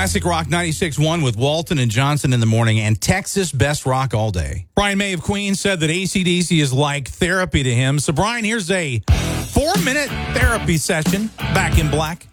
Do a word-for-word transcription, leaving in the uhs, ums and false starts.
Classic Rock ninety-six point one with Walton and Johnson in the morning, and Texas Best Rock all day. Brian May of Queen said that A C D C is like therapy to him. So, Brian, here's a four-minute therapy session, Back in Black.